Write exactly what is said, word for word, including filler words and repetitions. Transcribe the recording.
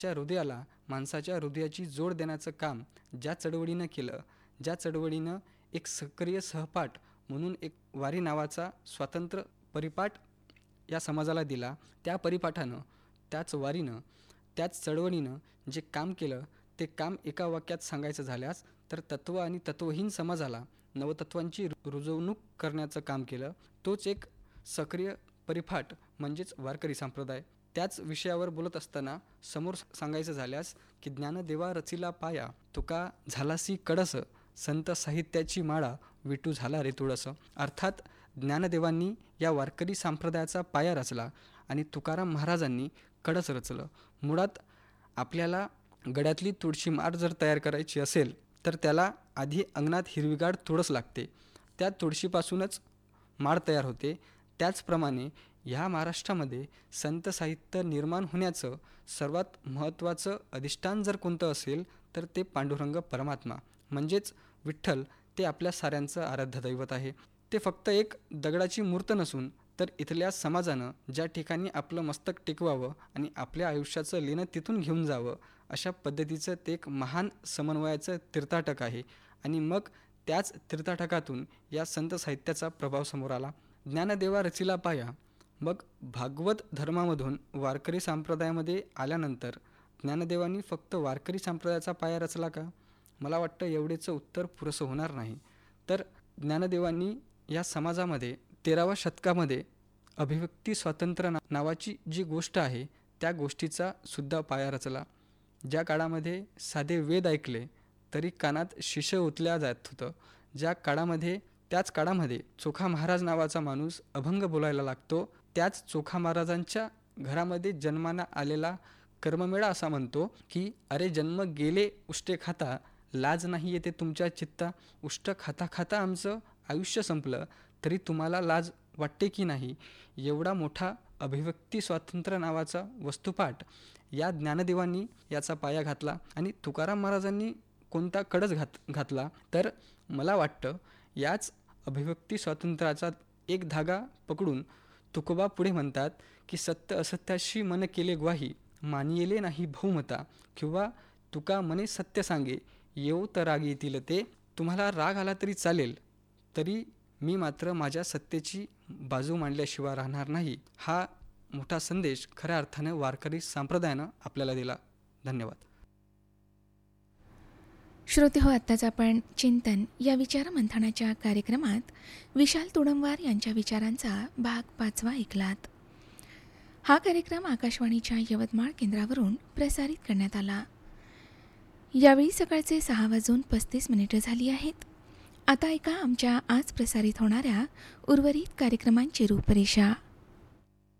च्या हृदयाला माणसाच्या हृदयाची जोड देण्याचं काम ज्या चळवळीनं केलं, ज्या चळवळीनं एक सक्रिय सहपाठ म्हणून एक वारी नावाचा स्वातंत्र्य परिपाठ या समाजाला दिला, त्या परिपाठानं, त्याच वारीनं, त्याच चळवळीनं जे काम केलं ते काम एका वाक्यात सांगायचं झाल्यास तर तत्त्व आणि तत्त्वहीन समाजाला नवतत्वांची रुजवणूक करण्याचं काम केलं. तोच एक सक्रिय परिपाठ म्हणजेच वारकरी संप्रदाय. त्याच विषयावर बोलत असताना समोर सांगायचं झाल्यास की ज्ञानदेवा रचिला पाया, तुका झालासी कडस, संत साहित्याची माळा, विटू झाला रे तुळस. अर्थात ज्ञानदेवांनी या वारकरी संप्रदायाचा पाया रचला आणि तुकाराम महाराजांनी कडस रचलं. मुळात आपल्याला गड्यातली तुळशी माळ जर तयार करायची असेल तर त्याला आधी अंगणात हिरवीगार तुळस लागते, त्या तुळशीपासूनच माळ तयार होते. त्याचप्रमाणे ह्या महाराष्ट्रामध्ये संत साहित्य निर्माण होण्याचं सर्वात महत्त्वाचं अधिष्ठान जर कोणतं असेल तर ते पांडुरंग परमात्मा म्हणजेच विठ्ठल, ते आपल्या साऱ्यांचं आराध्य दैवत आहे. ते फक्त एक दगडाची मूर्त नसून तर इथल्या समाजानं ज्या ठिकाणी आपलं मस्तक टेकवावं आणि आपल्या आयुष्याचं लेणं तिथून घेऊन जावं अशा पद्धतीचं ते एक महान समन्वयाचं तीर्थाटक आहे. आणि मग त्याच तीर्थाटकातून या संत साहित्याचा प्रभाव समोर आला. ज्ञानदेवा रचिला पाया. मग भागवत धर्मामधून वारकरी संप्रदायामध्ये आल्यानंतर ज्ञानदेवांनी फक्त वारकरी संप्रदायाचा पाया रचला का? मला वाटतं एवढेचं उत्तर पुरेसं होणार नाही. तर ज्ञानदेवांनी या समाजामध्ये तेराव्या शतकामध्ये अभिव्यक्ती स्वातंत्र्य ना नावाची जी गोष्ट आहे त्या गोष्टीचा सुद्धा पाया रचला. ज्या काळामध्ये साधे वेद ऐकले तरी कानात शिश ओतल्या जात होतं, ज्या काळामध्ये त्याच काळामध्ये चोखा महाराज नावाचा माणूस अभंग बोलायला लागतो, त्याच चोखा महाराजांच्या घरामध्ये जन्माला आलेला कर्ममेळा असा म्हणतो की अरे जन्म गेले उष्टे खाता, लाज नाही येते तुमच्या चित्ता, उष्ट खाता खाता आमचं आयुष्य संपलं तरी तुम्हाला लाज वाटते की नाही. एवढा मोठा अभिव्यक्ती स्वातंत्र्य नावाचा वस्तुपाठ या ज्ञानदेवांनी याचा पाया घातला. आणि तुकाराम महाराजांनी कोणता कडस घात घातला तर मला वाटतं याच अभिव्यक्ती स्वातंत्र्याचा एक धागा पकडून तुकोबा पुढे म्हणतात की सत्य असत्याशी मन केले ग्वाही, मानियेले नाही बहुमता, किंवा तुका मने सत्य सांगे, येऊ तर राग येतील ते. तुम्हाला राग आला तरी चालेल, तरी मी मात्र माझ्या सत्तेची बाजू मांडल्याशिवाय राहणार नाही. हा मोठा संदेश खऱ्या अर्थानं वारकरी संप्रदायानं आपल्याला दिला. धन्यवाद. श्रोते हो, आत्ताच आपण चिंतन या विचारमंथनाच्या कार्यक्रमात विशाल तुडमवार यांच्या विचारांचा भाग पाचवा ऐकलात. हा कार्यक्रम आकाशवाणीच्या यवतमाळ केंद्रावरून प्रसारित करण्यात आला. यावेळी सकाळचे सहा वाजून पस्तीस मिनिटं झाली आहेत. आता ऐका आमच्या आज प्रसारित होणाऱ्या उर्वरित कार्यक्रमांची रूपरेषा.